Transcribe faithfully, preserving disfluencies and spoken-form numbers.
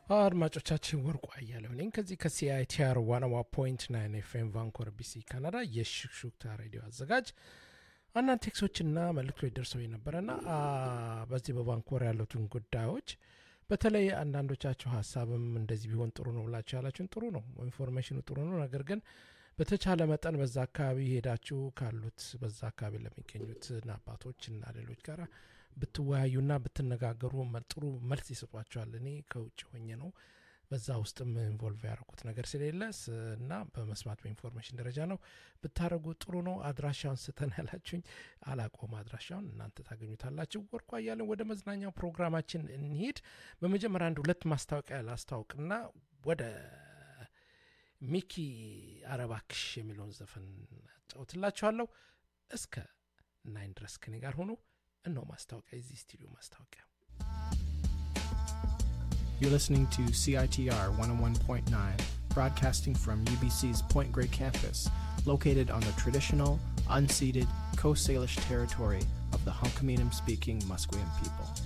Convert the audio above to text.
አድማጮቻችን ወርቁ አያሌው ነኝ ከዚህ ከሲአይቲአር ዋን ኦ ዋን ፖይንት ናይን ኤፍኤም ቫንኮቨር ቢሲ ካናዳ የሹክሹክታ ሬዲዮ አዘጋጅ አንዳንድ ቴክሶችና መልእክቶች ደርሰው የነበረና በዚህ በቫንኮቨር ያሉትን ጉዳዮች በተለይ አንዳንዶቻችሁ ሀሳብም እንደዚህ ቢሆን ጥሩ ነው ብላችሁ ያላችሁን ጥሩ ነው ኢንፎርሜሽኑ ጥሩ ነው ነገር ግን በተቻለ መጠን በዛ አካባቢ ሄዳችሁ ካሉት በዛ አካባቢ ለሚገኙት አባቶች እና ሌሎች ጋር ብትወያዩና ብትነጋገሩ ጥሩ መልስ ይሰጧቸዋል እኔ ከውጭ ሆኜ ነው በዛ ውስጥም ኢንቮልቭ ያደረኩት ነገር ስለሌለ እና በመስማት በኢንፎርሜሽን ደረጃ ነው ብታረጉ ጥሩ ነው አድራሻውን ስተን ያላችሁኝ አላቆም አድራሻውን እናንተ ታገኙታላችሁ ወርቁ አያሌው ወደ መዝናኛው ፕሮግራማችን እንሂድ በመጀመሪያ አንድ ሁለት ማስታወቂያ ላስታውቅና ወደ ሚኪ አረባክሽ የሚለውን ዘፈን ጫውትላችኋለሁ እስከ ናይን ድረስ ከኔ ጋር ሆኖ እነሆ ማስታወቂያ እዚህ ስቱዲዮ ማስታወቂያ You're listening to C I T R one oh one point nine, broadcasting from U B C's Point Grey campus, located on the traditional, unceded Coast Salish territory of the Hunkaminam-speaking Musqueam people.